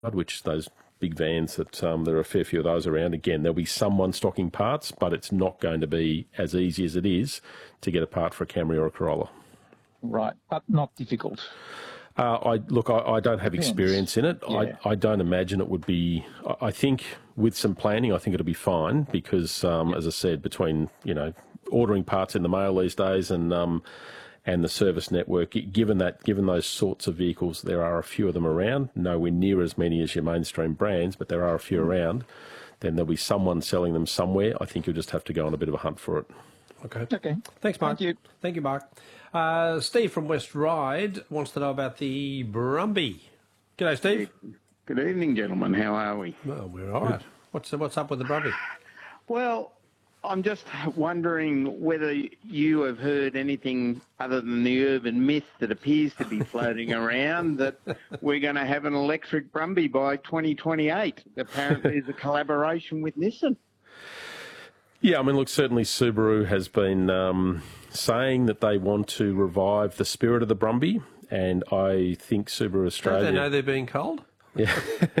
which those big vans that there are a fair few of those around. Again, there'll be someone stocking parts, but it's not going to be as easy as it is to get a part for a Camry or a Corolla. Right, but not difficult. I don't have experience in it. Yeah. I don't imagine it would be. I think with some planning, I think it'll be fine because, as I said, between ordering parts in the mail these days and the service network, given those sorts of vehicles, there are a few of them around. Nowhere near as many as your mainstream brands, but there are a few around. Then there'll be someone selling them somewhere. I think you'll just have to go on a bit of a hunt for it. Okay. Thanks, Mark. Thank you, Mark. Steve from West Ryde wants to know about the Brumby. G'day, Steve. Good evening, gentlemen. How are we? Well, we're all right. What's up with the Brumby? Well, I'm just wondering whether you have heard anything other than the urban myth that appears to be floating around that we're going to have an electric Brumby by 2028. Apparently, there's a collaboration with Nissan. Yeah, I mean, look, certainly Subaru has been saying that they want to revive the spirit of the Brumby, and I think Subaru Australia... Don't they know they're being cold? Yeah.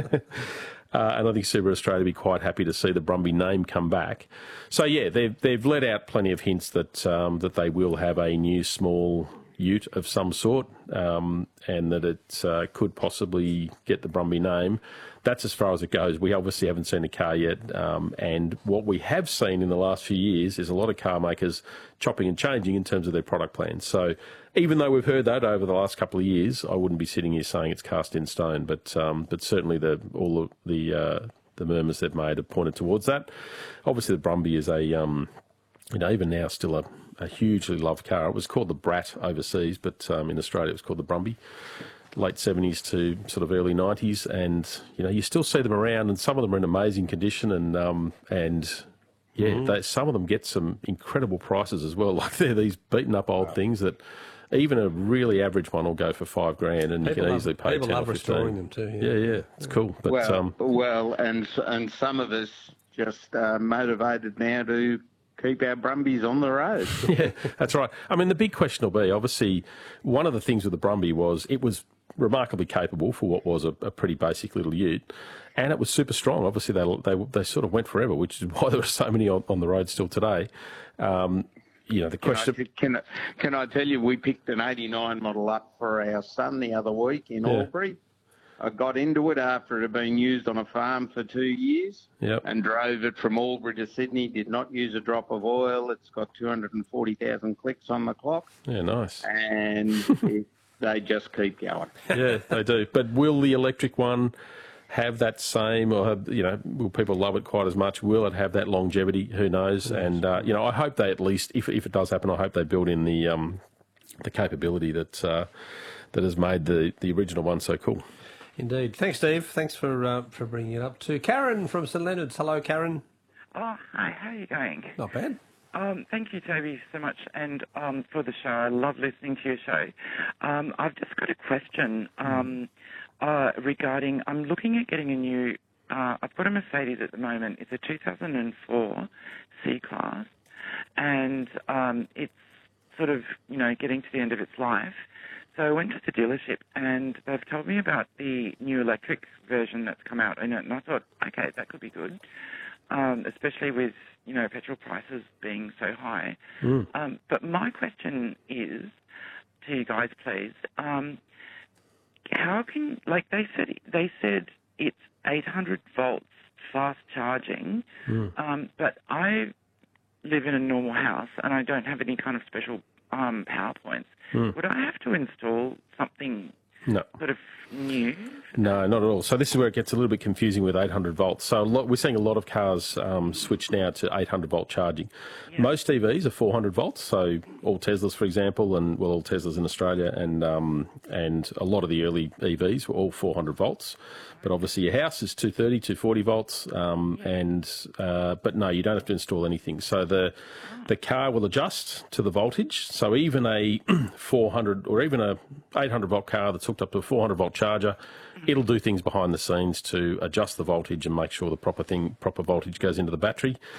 And I think Subaru Australia would be quite happy to see the Brumby name come back. So, yeah, they've let out plenty of hints that they will have a new small ute of some sort and that it could possibly get the Brumby name. That's as far as it goes. We obviously haven't seen a car yet, and what we have seen in the last few years is a lot of car makers chopping and changing in terms of their product plans. So even though we've heard that over the last couple of years, I wouldn't be sitting here saying it's cast in stone, but certainly all of the murmurs they've made have pointed towards that. Obviously, the Brumby is even now still a hugely loved car. It was called the Brat overseas, but in Australia it was called the Brumby. Late 70s to sort of early 90s, and you still see them around, and some of them are in amazing condition, and some of them get some incredible prices as well. Like they're these beaten up old things that even a really average one will go for $5,000, and you can easily pay 10 or 15. People love restoring them too. Yeah, it's cool. But and some of us just motivated now to keep our Brumbies on the road. Yeah, that's right. I mean, the big question will be, obviously, one of the things with the Brumby was it was remarkably capable for what was a pretty basic little ute, and it was super strong. Obviously, they sort of went forever, which is why there are so many on the road still today. The question... Can I tell you, we picked an 89 model up for our son the other week in Albury. I got into it after it had been used on a farm for 2 years and drove it from Albury to Sydney, did not use a drop of oil. It's got 240,000 clicks on the clock. Yeah, nice. And they just keep going. Yeah, they do. But will the electric one have that same, or will people love it quite as much? Will it have that longevity? Who knows? And, I hope they at least, if it does happen, I hope they build in the capability that has made the original one so cool. Indeed. Thanks, Steve. Thanks for bringing it up. To Karen from St Leonard's. Hello, Karen. Oh, hi. How are you going? Not bad. Thank you, Toby, so much, and for the show. I love listening to your show. I've just got a question regarding, I'm looking at getting a new, I've got a Mercedes at the moment. It's a 2004 C-Class, and it's sort of, getting to the end of its life. So I went to the dealership, and they've told me about the new electric version that's come out in it, and I thought, okay, that could be good, especially with, petrol prices being so high. But my question is, to you guys, please, how can, they said it's 800 volts fast charging, but I live in a normal house, and I don't have any kind of special power points. Would I have to install something sort of new? No, not at all. So this is where it gets a little bit confusing with 800 volts. So we're seeing a lot of cars switch now to 800 volt charging. Yeah. Most EVs are 400 volts. So all Teslas, for example, all Teslas in Australia and a lot of the early EVs were all 400 volts. But obviously your house is 230, 240 volts. But no, you don't have to install anything. So the car will adjust to the voltage. So even a 400 or even a 800 volt car that's hooked up to a 400 volt charger, it'll do things behind the scenes to adjust the voltage and make sure the proper voltage goes into the battery.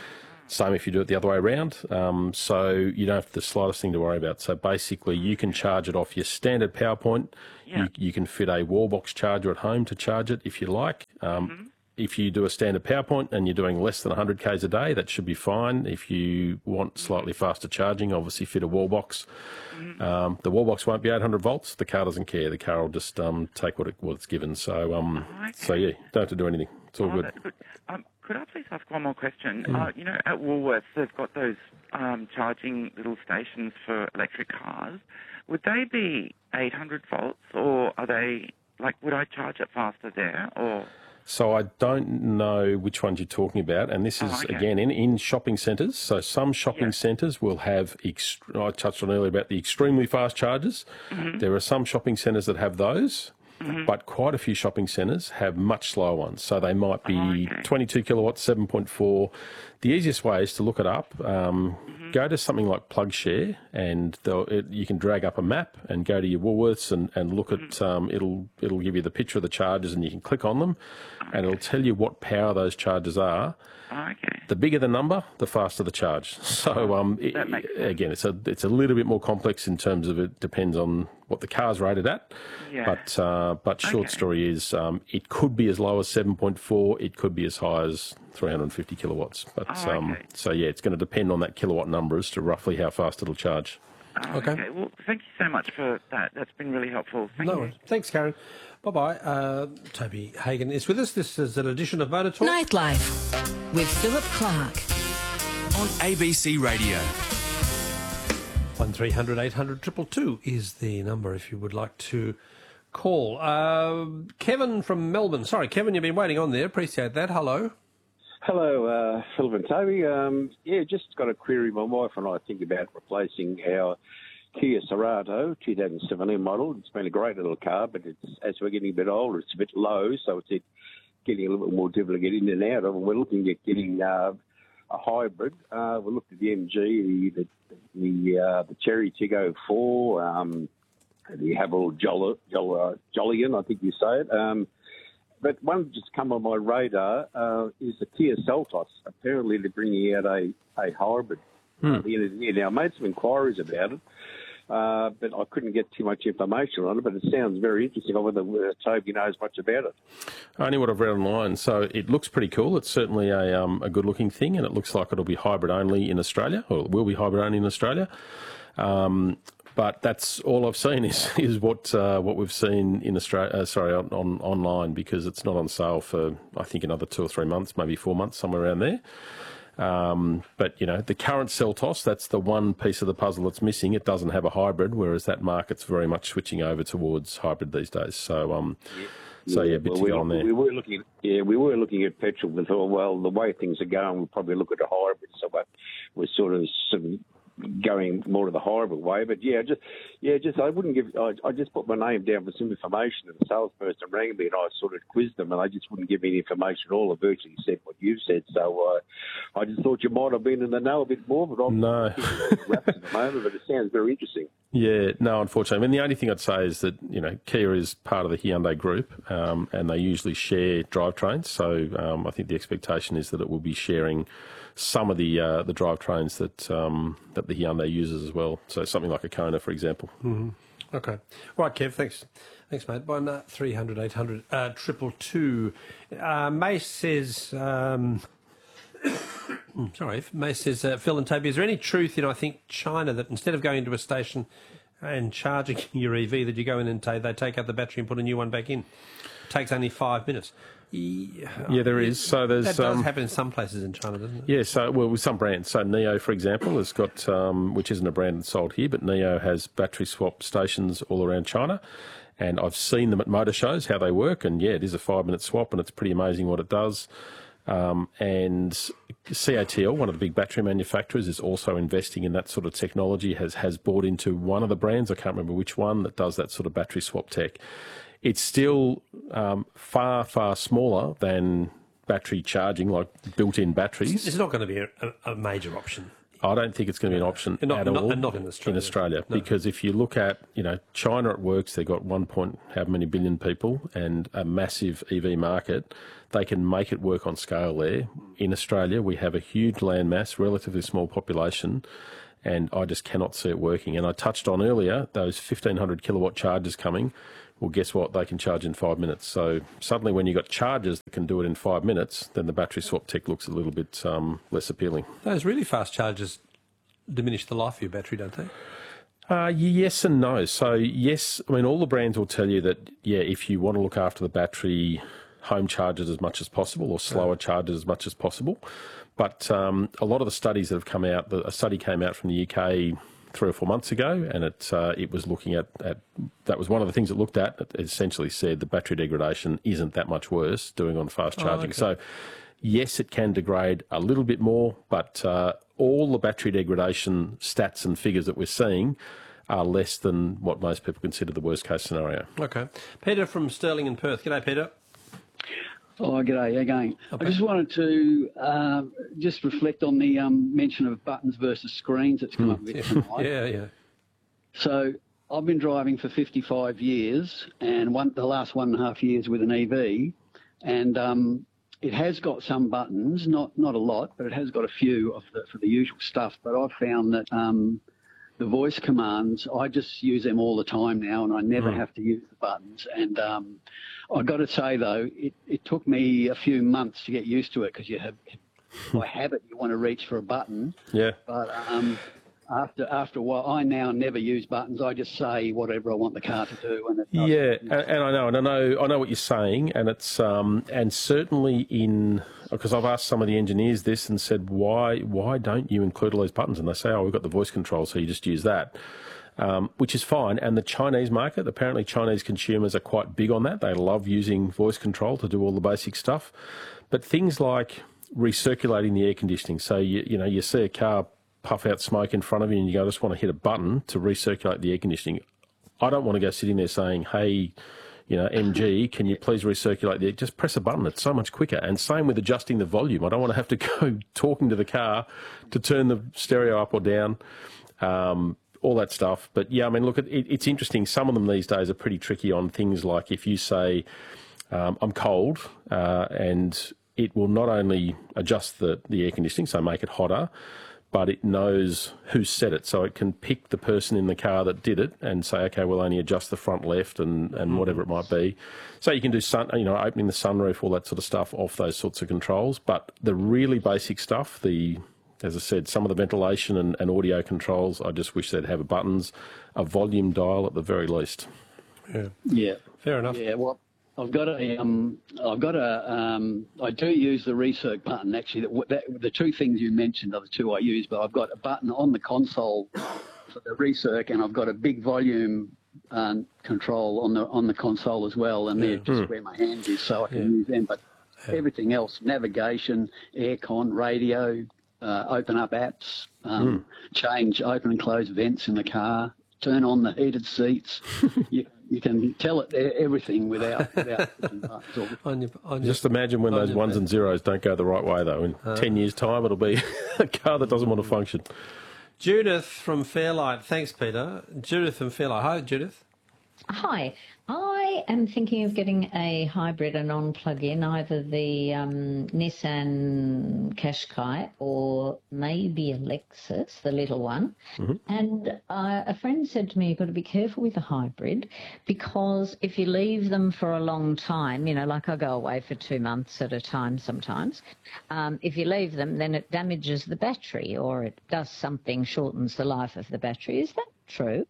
Same if you do it the other way around. So you don't have the slightest thing to worry about. So basically, you can charge it off your standard PowerPoint. Yeah. You can fit a wall box charger at home to charge it if you like. If you do a standard PowerPoint and you're doing less than 100 k's a day, that should be fine. If you want slightly faster charging, obviously fit a wall box. The wall box won't be 800 volts. The car doesn't care. The car will just take what it's given. So, so yeah, don't have to do anything. It's all good. Could I please ask one more question? You know, at Woolworths, they've got those charging little stations for electric cars. Would they be 800 volts, or are they, like, would I charge it faster there, or...? So I don't know which ones you're talking about, and this is, again, in shopping centres. So some shopping centres will have, I touched on earlier about the extremely fast chargers. There are some shopping centres that have those, but quite a few shopping centres have much slower ones. So they might be 22 kilowatts, 7.4. The easiest way is to look it up. Go to something like PlugShare, and you can drag up a map and go to your Woolworths and look at. It'll give you the picture of the chargers, and you can click on them, and it'll tell you what power those chargers are. The bigger the number, the faster the charge. So again, it's a little bit more complex in terms of it depends on what the car's rated at. But short story is, it could be as low as 7.4. It could be as high as 350 kilowatts. But so yeah, it's going to depend on that kilowatt number as to roughly how fast it'll charge. Okay. Well, thank you so much for that. That's been really helpful. Thank you. Thanks, Karen. Bye-bye. Toby Hagan is with us. This is an edition of Motor Talk. Nightlife with Philip Clark on ABC Radio. 1300 800 222 is the number if you would like to call. Kevin from Melbourne. Sorry, Kevin, you've been waiting on there. Appreciate that. Hello. Hello, Philip and Toby. Just got a query. My wife and I think about replacing our Kia Cerato 2017 model. It's been a great little car, but as we're getting a bit older, it's a bit low, so it's getting a little bit more difficult to get in and out of. And we're looking at getting a hybrid. We looked at the MG, the Cherry Tiggo 4, the Haval Jolyon, I think you say it. But one just come on my radar is the Kia Seltos. Apparently they're bringing out a hybrid at the end of the year. Now, I made some inquiries about it, but I couldn't get too much information on it, but it sounds very interesting. I wonder whether Toby knows much about it. Only what I've read online. So it looks pretty cool. It's certainly a good-looking thing, and it looks like it'll be hybrid only in Australia, or it will be hybrid only in Australia. But that's all I've seen is what we've seen in Australia. On online, because it's not on sale for I think another 2 or 3 months, maybe 4 months, somewhere around there. But you know, the current Seltos, that's the one piece of the puzzle that's missing. It doesn't have a hybrid, whereas that market's very much switching over towards hybrid these days. So a bit to go on there. We were looking at petrol. We thought, well, the way things are going, we'll probably look at a hybrid. So we're sort of going more to the hybrid way. But I wouldn't give. I just put my name down for some information, and the salesperson rang me, and I sort of quizzed them, and they just wouldn't give me any information at all. I virtually said what you've said. So I just thought you might have been in the know a bit more, but I'm no. Wraps at the moment. But it sounds very interesting. Yeah, no, unfortunately. I mean, the only thing I'd say is that, you know, Kia is part of the Hyundai group, and they usually share drivetrains. So I think the expectation is that it will be sharing some of the drivetrains that the Hyundai uses as well. So something like a Kona, for example. Mm-hmm. Okay. Right, Kev, thanks. Thanks, mate. 1300 800 222. Mace says... sorry, Mace says, Phil and Toby, is there any truth in, I think, China, that instead of going into a station and charging your EV, that you go in and they take out the battery and put a new one back in? It takes only 5 minutes. Yeah, there is. So there's that does happen in some places in China, doesn't it? Yeah. So with some brands, so NIO, for example, has got which isn't a brand that's sold here, but NIO has battery swap stations all around China, and I've seen them at motor shows how they work, and yeah, it is a 5-minute swap, and it's pretty amazing what it does. And CATL, one of the big battery manufacturers, is also investing in that sort of technology. Has bought into one of the brands, I can't remember which one, that does that sort of battery swap tech. It's still far, far smaller than battery charging, like built-in batteries. It's not going to be a major option I don't think it's going to be an option at all. Not in Australia. No. Because if you look at, China, it works. They've got 1 many billion people and a massive EV market. They can make it work on scale there. In Australia, we have a huge landmass, relatively small population, and I just cannot see it working. And I touched on earlier those 1,500 kilowatt chargers coming. Well, guess what? They can charge in 5 minutes. So suddenly when you've got chargers that can do it in 5 minutes, then the battery swap tech looks a little bit less appealing. Those really fast chargers diminish the life of your battery, don't they? Yes and no. So, yes, I mean, all the brands will tell you that, if you want to look after the battery, home charge it as much as possible or slower charge it as much as possible. But a lot of the studies that have come out, a study came out from the UK 3 or 4 months ago, and it was looking at that was one of the things it looked at. It essentially said the battery degradation isn't that much worse doing on fast charging. Okay. So, yes, it can degrade a little bit more, but all the battery degradation stats and figures that we're seeing are less than what most people consider the worst case scenario. Okay. Peter from Stirling in Perth. G'day, Peter. Oh, g'day again. I just wanted to just reflect on the mention of buttons versus screens that's come up a bit tonight. Yeah. So I've been driving for 55 years and the last 1.5 years with an EV, and it has got some buttons, not a lot, but it has got a few for the usual stuff. But I've found that the voice commands, I just use them all the time now, and I never have to use the buttons. And I've got to say, though, it took me a few months to get used to it because by habit you want to reach for a button. Yeah. But after a while, I now never use buttons. I just say whatever I want the car to do, and it does. Yeah, and I know what you're saying, and it's and certainly because I've asked some of the engineers this and said why don't you include all those buttons, and they say, we've got the voice control, so you just use that. Which is fine. And the Chinese market, apparently Chinese consumers are quite big on that. They love using voice control to do all the basic stuff. But things like recirculating the air conditioning. So, you see a car puff out smoke in front of you and you go, I just want to hit a button to recirculate the air conditioning. I don't want to go sitting there saying, hey, MG, can you please recirculate the air? Just press a button. It's so much quicker. And same with adjusting the volume. I don't want to have to go talking to the car to turn the stereo up or down. All that stuff. But yeah, I mean, look, it's interesting. Some of them these days are pretty tricky on things like if you say, I'm cold, and it will not only adjust the air conditioning, so make it hotter, but it knows who set it. So it can pick the person in the car that did it and say, okay, we'll only adjust the front left and whatever it might be. So you can do opening the sunroof, all that sort of stuff off those sorts of controls. But the really basic stuff, as I said, some of the ventilation and audio controls, I just wish they'd have buttons, a volume dial at the very least. Yeah. Fair enough. Yeah, well, I do use the recirc button, actually. The two things you mentioned are the two I use, but I've got a button on the console for the recirc, and I've got a big volume control on the console as well, and they're just where my hand is, so I can use them. But everything else, navigation, aircon, radio, open up apps, change open and close vents in the car, turn on the heated seats. You can tell it everything without pushing buttons. Just imagine when those ones and zeros don't go the right way, though. In 10 years' time, it'll be a car that doesn't want to function. Judith from Fairlight. Thanks, Peter. Judith from Fairlight. Hi, Judith. Hi. I am thinking of getting a hybrid, a non-plug-in, either the Nissan Qashqai or maybe a Lexus, the little one. Mm-hmm. And a friend said to me, you've got to be careful with a hybrid because if you leave them for a long time, like I go away for 2 months at a time sometimes, if you leave them, then it damages the battery or it does something, shortens the life of the battery. Is that true?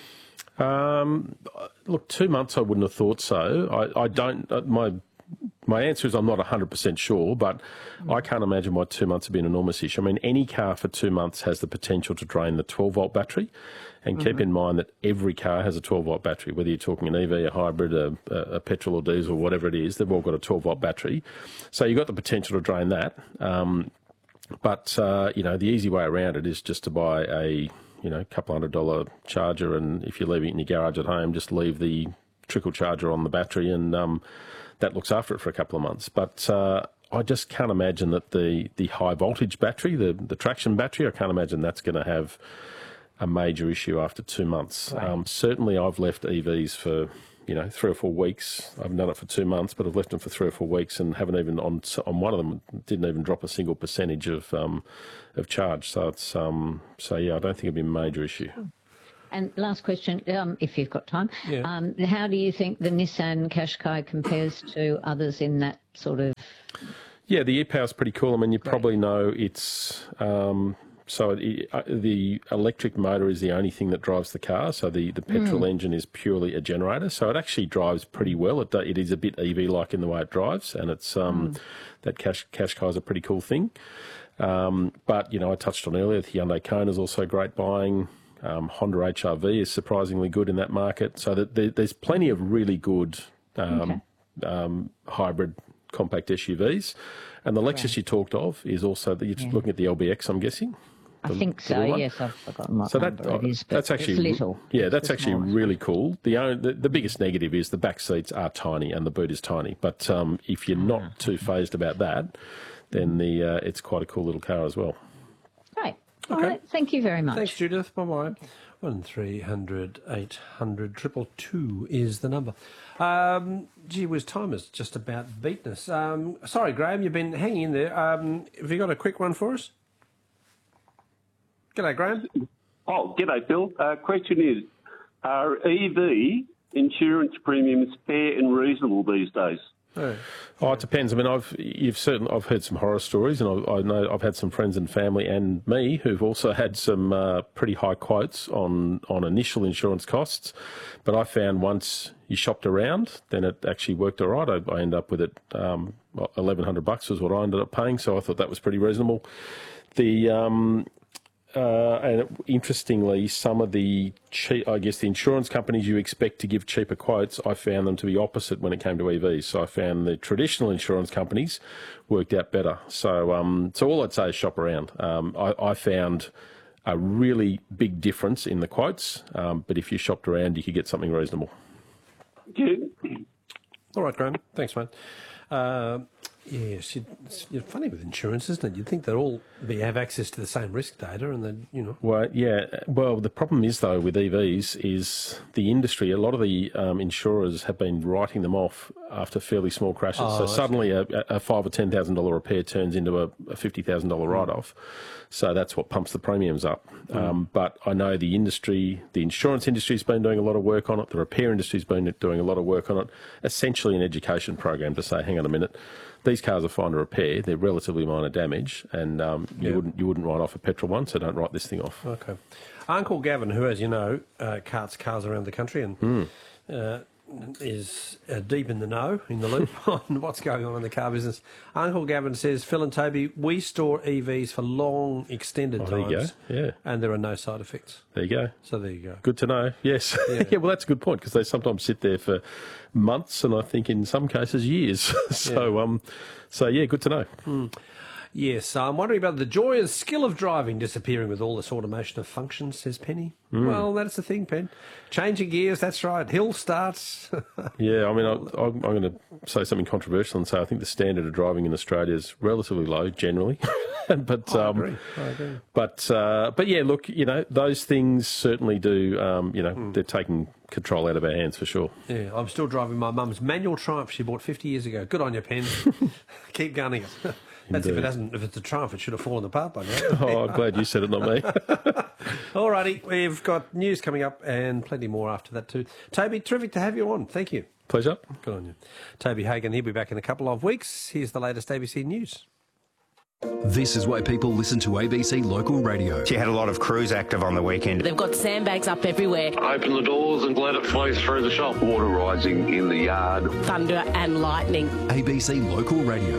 Look, 2 months I wouldn't have thought so. I don't. My answer is I'm not 100% sure, but I can't imagine why 2 months would be an enormous issue. I mean, any car for 2 months has the potential to drain the 12-volt battery, and keep in mind that every car has a 12-volt battery, whether you're talking an EV, a hybrid, a petrol or diesel, whatever it is, they've all got a 12-volt battery. So you've got the potential to drain that. But the easy way around it is just to buy a couple $100 charger, and if you're leaving it in your garage at home, just leave the trickle charger on the battery, and that looks after it for a couple of months. But I just can't imagine that the high voltage battery, the traction battery, I can't imagine that's going to have a major issue after 2 months. Right. Certainly I've left EVs for 3 or 4 weeks. I haven't done it for 2 months, but I've left them for 3 or 4 weeks and haven't even on one of them didn't even drop a single percentage of charge. So it's I don't think it'd be a major issue. And last question, if you've got time, how do you think the Nissan Qashqai compares to others in that sort of? Yeah, the e-Power is pretty cool. I mean, you probably know it's. The electric motor is the only thing that drives the car. So the petrol engine is purely a generator. So it actually drives pretty well. It is a bit EV-like in the way it drives, and it's that Qashqai is a pretty cool thing. But I touched on earlier, the Hyundai Kona is also great buying. Honda HR-V is surprisingly good in that market. So there's plenty of really good hybrid compact SUVs. And the Lexus you talked of is also you're just looking at the LBX, I'm guessing. I think so. Yes, I've forgotten what number it is, but that's actually it's little. Yeah, that's actually really cool. The biggest negative is the back seats are tiny and the boot is tiny. But if you're not too phased about that, then it's quite a cool little car as well. Great. All right. Thank you very much. Thanks, Judith. Bye-bye. 1300 800 222 is the number. Gee whiz, time has just about beaten us. Sorry, Graham, you've been hanging in there. Have you got a quick one for us? G'day, Graham. Oh, g'day, Phil. Question is, are EV insurance premiums fair and reasonable these days? Oh, it depends. I mean, I've heard some horror stories, and I know I've had some friends and family and me who've also had some pretty high quotes on initial insurance costs. But I found once you shopped around, then it actually worked all right. I ended up with it $1,100 was what I ended up paying, so I thought that was pretty reasonable. And interestingly, some of the the insurance companies you expect to give cheaper quotes, I found them to be opposite when it came to EVs. So I found the traditional insurance companies worked out better. So all I'd say is shop around. I found a really big difference in the quotes, but if you shopped around, you could get something reasonable. All right, Graham. Thanks, mate. Yes, you're funny with insurance, isn't it? You'd think they'd all have access to the same risk data, and then Well, yeah. Well, the problem is though with EVs is the industry. A lot of the insurers have been writing them off after fairly small crashes. So suddenly a $5,000 or $10,000 repair turns into a $50,000 write-off. So that's what pumps the premiums up. But I know the industry, the insurance industry's been doing a lot of work on it. The repair industry's been doing a lot of work on it. Essentially an education program to say, hang on a minute. These cars are fine to repair. They're relatively minor damage, and you wouldn't write off a petrol one, so don't write this thing off. Okay. Uncle Gavin, who, as you know, carts cars around the country and is deep in the know, in the loop on what's going on in the car business. Uncle Gavin says, Phil and Toby, we store EVs for long, extended times. There you go. Yeah. And there are no side effects. There you go. So there you go. Good to know. Yes. Yeah, well, that's a good point because they sometimes sit there for months and I think in some cases years. So yeah, good to know. Yes, I'm wondering about the joy and skill of driving disappearing with all this automation of functions, says Penny. Well, that's the thing, Pen. Changing gears, that's right. Hill starts. Yeah, I mean, I'm going to say something controversial and say I think the standard of driving in Australia is relatively low generally. But I agree. But yeah, look, those things certainly do. They're taking control out of our hands for sure. Yeah, I'm still driving my mum's manual Triumph she bought 50 years ago. Good on you, Pen. Keep gunning it. That's if it's a Triumph, it should have fallen apart by now. Oh, I'm glad you said it, not me. All righty, we've got news coming up and plenty more after that too. Toby, terrific to have you on. Thank you. Pleasure. Good on you. Toby Hagan, he'll be back in a couple of weeks. Here's the latest ABC News. This is why people listen to ABC Local Radio. She had a lot of crews active on the weekend. They've got sandbags up everywhere. Open the doors and let it flow through the shop. Water rising in the yard. Thunder and lightning. ABC Local Radio.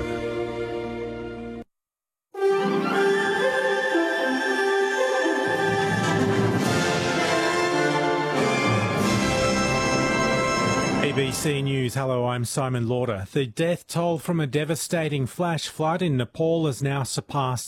ABC News. Hello, I'm Simon Lauder. The death toll from a devastating flash flood in Nepal has now surpassed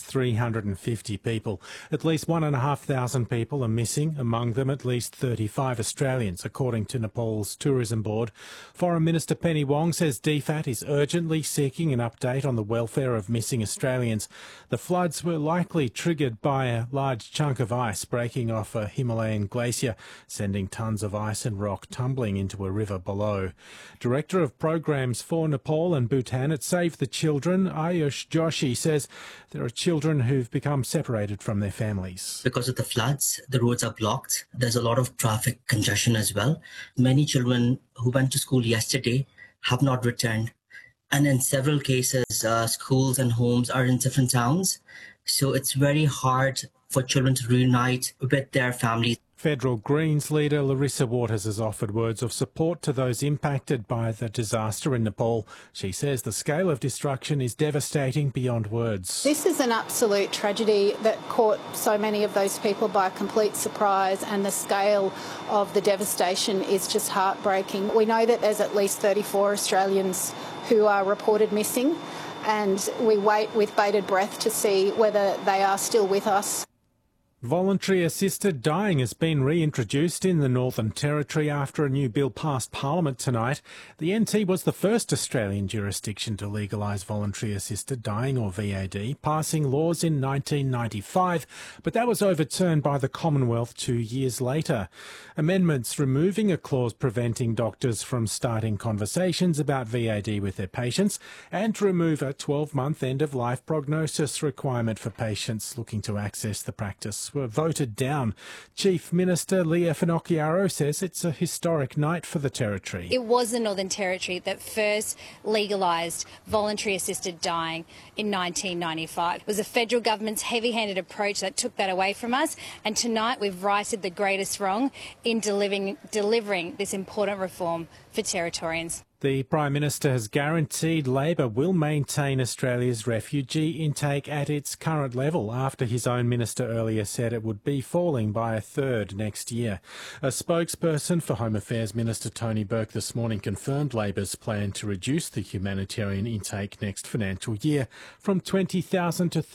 350 people. At least 1,500 people are missing, among them at least 35 Australians, according to Nepal's Tourism Board. Foreign Minister Penny Wong says DFAT is urgently seeking an update on the welfare of missing Australians. The floods were likely triggered by a large chunk of ice breaking off a Himalayan glacier, sending tons of ice and rock tumbling into a river below. Director of Programs for Nepal and Bhutan at Save the Children, Ayush Joshi, says there are children who've become separated from their families. Because of the floods, the roads are blocked. There's a lot of traffic congestion as well. Many children who went to school yesterday have not returned. And in several cases, schools and homes are in different towns. So it's very hard for children to reunite with their families. Federal Greens leader Larissa Waters has offered words of support to those impacted by the disaster in Nepal. She says the scale of destruction is devastating beyond words. This is an absolute tragedy that caught so many of those people by complete surprise, and the scale of the devastation is just heartbreaking. We know that there's at least 34 Australians who are reported missing, and we wait with bated breath to see whether they are still with us. Voluntary assisted dying has been reintroduced in the Northern Territory after a new bill passed Parliament tonight. The NT was the first Australian jurisdiction to legalise voluntary assisted dying, or VAD, passing laws in 1995, but that was overturned by the Commonwealth 2 years later. Amendments removing a clause preventing doctors from starting conversations about VAD with their patients, and to remove a 12-month end-of-life prognosis requirement for patients looking to access the practice were voted down. Chief Minister Leah Finocchiaro says it's a historic night for the Territory. It was the Northern Territory that first legalised voluntary assisted dying in 1995. It was the federal government's heavy-handed approach that took that away from us, and tonight we've righted the greatest wrong in delivering this important reform for Territorians. The Prime Minister has guaranteed Labor will maintain Australia's refugee intake at its current level after his own minister earlier said it would be falling by a third next year. A spokesperson for Home Affairs Minister Tony Burke this morning confirmed Labor's plan to reduce the humanitarian intake next financial year from 20,000 to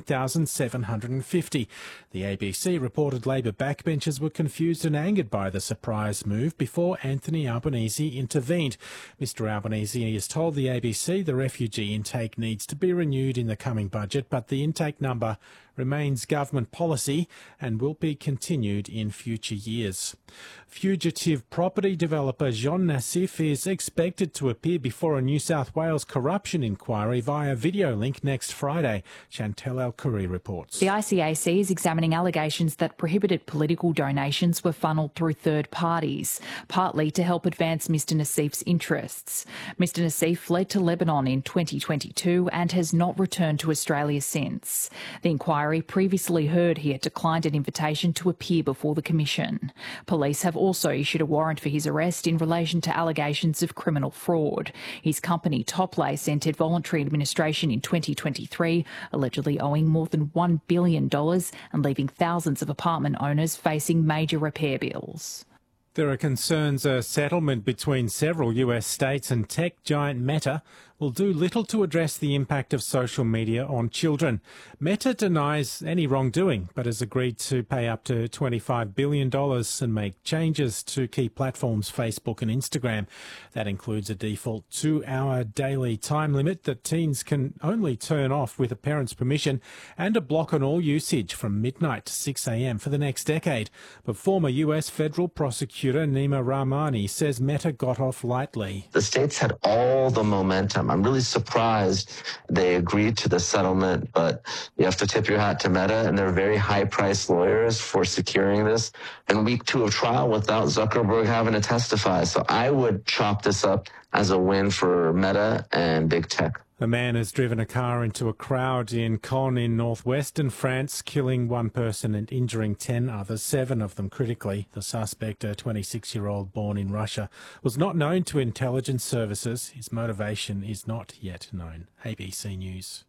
13,750. The ABC reported Labor backbenchers were confused and angered by the surprise move before Anthony Albanese intervened. Mr Albanese has told the ABC the refugee intake needs to be renewed in the coming budget, but the intake number remains government policy and will be continued in future years. Fugitive property developer Jean Nassif is expected to appear before a New South Wales corruption inquiry via video link next Friday. Chantel El-Khoury reports. The ICAC is examining allegations that prohibited political donations were funneled through third parties, partly to help advance Mr Nassif's interests. Mr Nassif fled to Lebanon in 2022 and has not returned to Australia since. The inquiry previously heard he had declined an invitation to appear before the Commission. Police have also issued a warrant for his arrest in relation to allegations of criminal fraud. His company Topless entered voluntary administration in 2023, allegedly owing more than $1 billion and leaving thousands of apartment owners facing major repair bills. There are concerns a settlement between several US states and tech giant Meta will do little to address the impact of social media on children. Meta denies any wrongdoing, but has agreed to pay up to $25 billion and make changes to key platforms Facebook and Instagram. That includes a default 2-hour daily time limit that teens can only turn off with a parent's permission, and a block on all usage from midnight to 6 a.m. for the next decade. But former US federal prosecutor Nima Rahmani says Meta got off lightly. The states had all the momentum. I'm really surprised they agreed to the settlement, but you have to tip your hat to Meta and their very high-priced lawyers for securing this in week 2 of trial without Zuckerberg having to testify. So I would chop this up as a win for Meta and big tech. A man has driven a car into a crowd in Caen in northwestern France, killing one person and injuring 10 others, 7 of them critically. The suspect, a 26-year-old born in Russia, was not known to intelligence services. His motivation is not yet known. ABC News.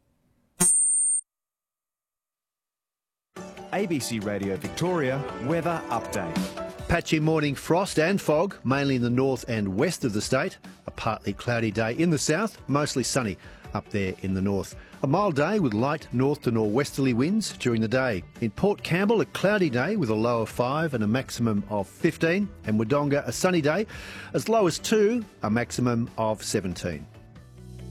ABC Radio Victoria Weather Update. Patchy morning frost and fog, mainly in the north and west of the state. A partly cloudy day in the south, mostly sunny up there in the north. A mild day with light north to northwesterly winds during the day. In Port Campbell, a cloudy day with a low of 5 and a maximum of 15. And Wodonga, a sunny day, as low as 2, a maximum of 17.